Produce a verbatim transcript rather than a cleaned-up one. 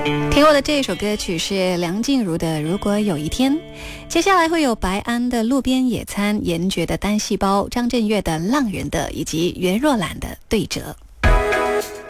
听过的这首歌曲是梁静茹的《如果有一天》，接下来会有白安的《路边野餐》、严爵的《单细胞》、张震岳的《浪人的》以及袁若兰的《对折》。